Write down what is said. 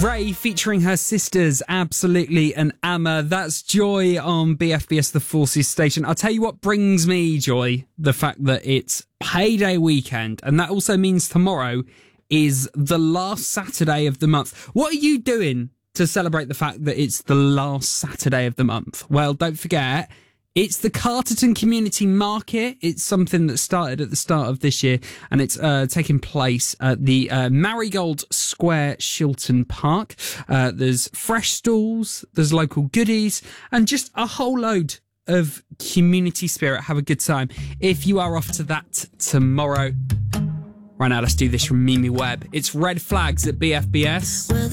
Ray featuring her sisters, Absolutely, and Amma. That's Joy on BFBS The Forces station. I'll tell you what brings me joy, the fact that it's payday weekend, and that also means tomorrow is the last Saturday of the month. What are you doing to celebrate the fact that it's the last Saturday of the month? Well, don't forget, it's the Carterton Community Market. It's something that started at the start of this year, and it's taking place at the Marigold Square, Shilton Park. There's fresh stalls, there's local goodies, and just a whole load of community spirit. Have a good time if you are off to that tomorrow. Right now, let's do this from Mimi Webb. It's Red Flags at BFBS.